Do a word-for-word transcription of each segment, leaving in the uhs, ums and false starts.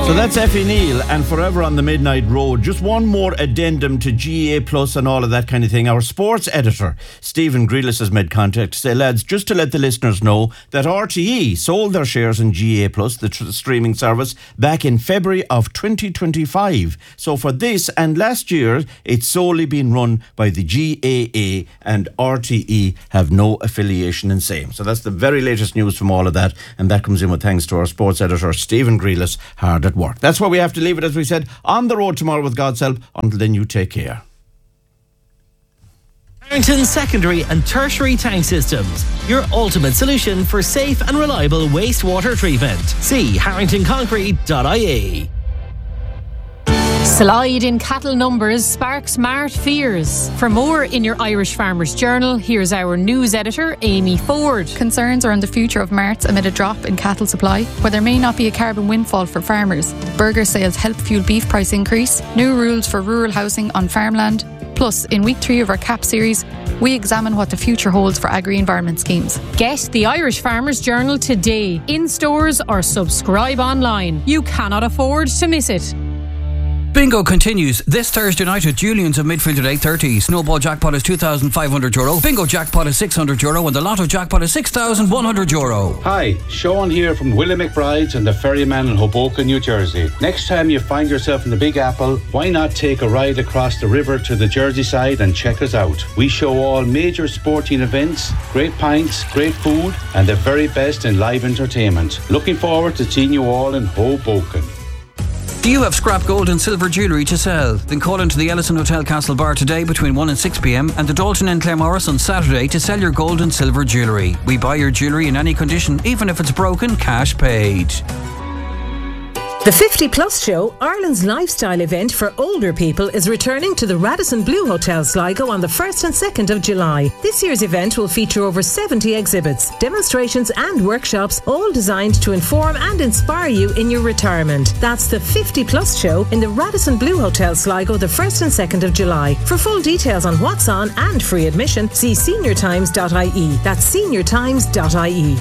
So that's Effie Neal and Forever on the Midnight Road. Just one more addendum to G A Plus and all of that kind of thing. Our sports editor, Stephen Grealish, has made contact to say, lads, just to let the listeners know that R T E sold their shares in G A Plus, the tr- streaming service, back in February of twenty twenty-five. So for this and last year, it's solely been run by the G A A, and R T E have no affiliation in same. So that's the very latest news from all of that, and that comes in with thanks to our sports editor, Stephen Grealish, hard at work. That's where we have to leave it, as we said, on the road tomorrow with God's help. Until then, you take care. Harrington Secondary and Tertiary Tank Systems, your ultimate solution for safe and reliable wastewater treatment. See harrington concrete dot I E. Slide in cattle numbers sparks mart fears. For more in your Irish Farmers Journal, here's our news editor, Amy Ford. Concerns are on the future of marts amid a drop in cattle supply, where there may not be a carbon windfall for farmers. Burger sales help fuel beef price increase, new rules for rural housing on farmland. Plus, in week three of our CAP series, we examine what the future holds for agri-environment schemes. Get the Irish Farmers Journal today, in stores or subscribe online. You cannot afford to miss it. Bingo continues this Thursday night at Julian's of Midfield at eight thirty. Snowball jackpot is two thousand five hundred euro. Bingo jackpot is six hundred euro. And the Lotto jackpot is six thousand one hundred euro. Hi, Sean here from Willie McBride's and the Ferryman in Hoboken, New Jersey. Next time you find yourself in the Big Apple, why not take a ride across the river to the Jersey side and check us out? We show all major sporting events, great pints, great food, and the very best in live entertainment. Looking forward to seeing you all in Hoboken. Do you have scrap gold and silver jewellery to sell? Then call into the Ellison Hotel Castle Bar today between one and six p.m. and the Dalton and Claremorris on Saturday to sell your gold and silver jewellery. We buy your jewellery in any condition, even if it's broken, cash paid. The fifty plus Show, Ireland's lifestyle event for older people, is returning to the Radisson Blu Hotel Sligo on the first and second of July. This year's event will feature over seventy exhibits, demonstrations and workshops, all designed to inform and inspire you in your retirement. That's the fifty plus Show in the Radisson Blu Hotel Sligo the first and second of July. For full details on what's on and free admission, see senior times dot I E. That's senior times dot I E.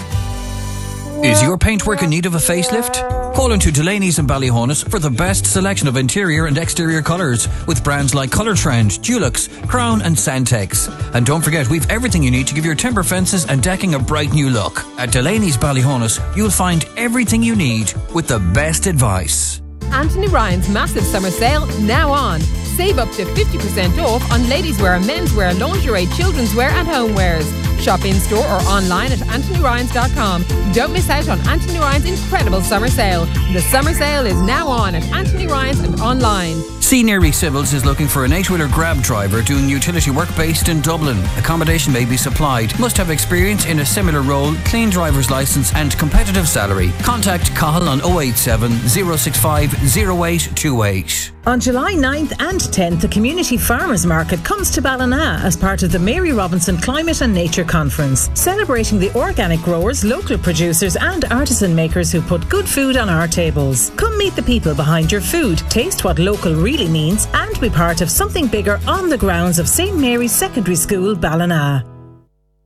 Is your paintwork in need of a facelift? Call into Delaney's in Ballyhonus for the best selection of interior and exterior colours with brands like Colour Trend, Dulux, Crown and Santex. And don't forget, we've everything you need to give your timber fences and decking a bright new look. At Delaney's Ballyhonus, you'll find everything you need with the best advice. Anthony Ryan's massive summer sale now on. Save up to fifty percent off on ladies' wear, men's wear, lingerie, children's wear and homewares. Shop in store or online at anthony ryans dot com. Don't miss out on Anthony Ryan's incredible summer sale. The summer sale is now on at Anthony Ryan's and online. C. Neary Civils is looking for an eight-wheeler grab driver doing utility work based in Dublin. Accommodation may be supplied. Must have experience in a similar role, clean driver's licence and competitive salary. Contact Cahill on oh eight seven, oh six five, oh eight two eight. On July ninth and tenth, the Community Farmers Market comes to Ballina as part of the Mary Robinson Climate and Nature Conference, celebrating the organic growers, local producers and artisan makers who put good food on our tables. Come meet the people behind your food, taste what local really means and be part of something bigger on the grounds of Saint Mary's Secondary School, Ballina.